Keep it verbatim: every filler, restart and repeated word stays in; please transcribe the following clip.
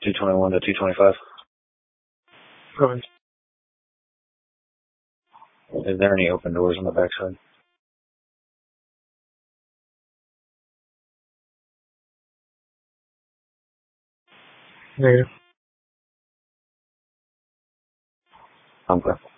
two twenty-one to two twenty-five. Okay. Is there any open doors on the backside? Negative. Okay.